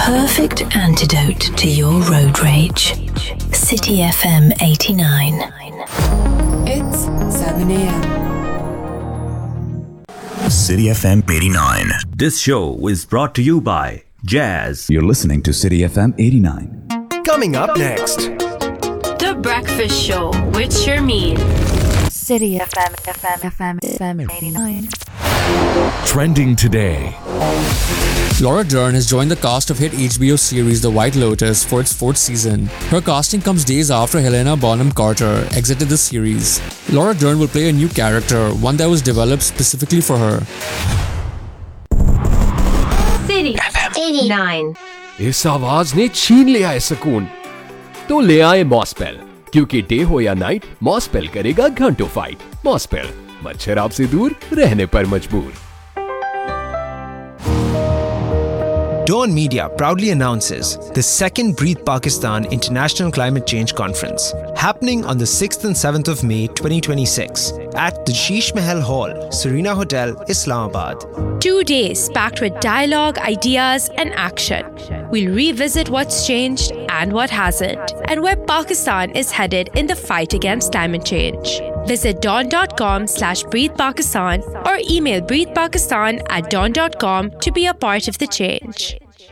perfect antidote to your road rage. City FM 89. It's 7 a.m. City FM 89. This show is brought to you by Jazz. You're listening to City FM 89. Coming up next, The Breakfast Show with Sharmeen. City FM 89. trending today. Laura Dern has joined the cast of hit HBO series The White Lotus for its 4th season. Her casting comes days after Helena Bonham Carter exited the series. Laura Dern will play a new character, one that was developed specifically for her. City 89. इस आवाज ने छीन लिया है सुकून, तो ले आए मॉसपेल, क्योंकि डे हो या नाइट मॉसपेल करेगा घंटों फाइट. मॉसपेल, मच्छर आपसे दूर रहने पर मजबूर. Dawn Media proudly announces the second Breathe Pakistan International Climate Change Conference, happening on the 6th and 7th of May 2026 at the Sheesh Mahal Hall, Serena Hotel, Islamabad. 2 days packed with dialogue, ideas, and action. We'll revisit what's changed and what hasn't, and where Pakistan is headed in the fight against climate change. Visit dawn.com/breathepakistan or email breathepakistan@dawn.com to be a part of the change.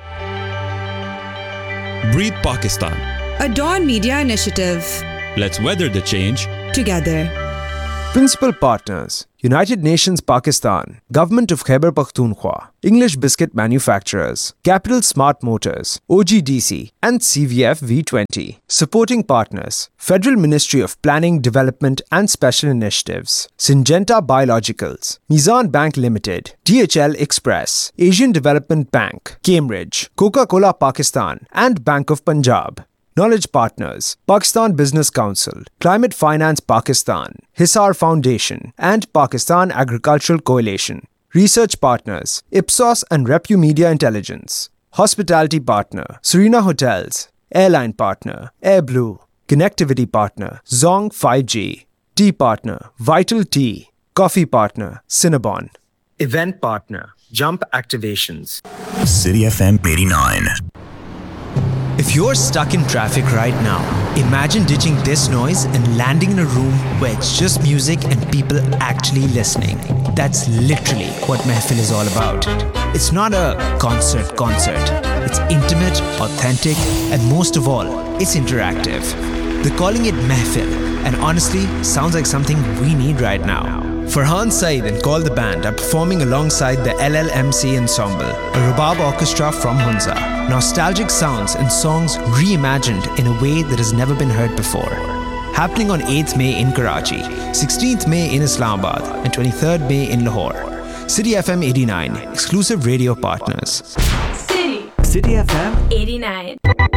Breathe Pakistan. A Dawn Media initiative. Let's weather the change Together. Principal partners: United Nations Pakistan, Government of Khyber Pakhtunkhwa, English Biscuit Manufacturers, Capital Smart Motors, OGDC, and CVF V20. Supporting partners: Federal Ministry of Planning, Development and Special Initiatives, Syngenta Biologicals, Mizan Bank Limited, DHL Express, Asian Development Bank, Cambridge, Coca-Cola Pakistan, and Bank of Punjab. Knowledge partners: Pakistan Business Council, Climate Finance Pakistan, Hisar Foundation, and Pakistan Agricultural Coalition. Research partners: Ipsos and Repu Media Intelligence. Hospitality partner: Serena Hotels. Airline partner: AirBlue. Connectivity partner: Zong 5G. Tea partner: Vital Tea. Coffee partner: Cinnabon. Event partner: Jump Activations. City FM 89. If you're stuck in traffic right now, imagine ditching this noise and landing in a room where it's just music and people actually listening. That's literally what Mehfil is all about. It's not a concert. It's intimate, authentic, and most of all, it's interactive. They're calling it Mehfil, and honestly, sounds like something we need right now. Farhan Saeed and Call the Band are performing alongside the LLMC Ensemble, a Rubab orchestra from Hunza. Nostalgic sounds and songs reimagined in a way that has never been heard before. Happening on 8th May in Karachi, 16th May in Islamabad, and 23rd May in Lahore. City FM 89, exclusive radio partners. City FM 89.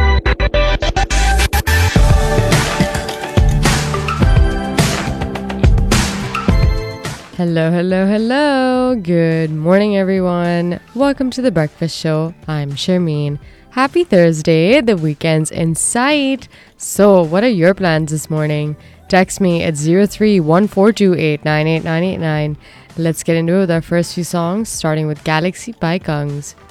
Hello. Good morning, everyone. Welcome to The Breakfast Show. I'm Sharmeen. Happy Thursday. The weekend's in sight. So, what are your plans this morning? Text me at 0314289899. Let's get into it with our first few songs, starting with Galaxy by Kungs.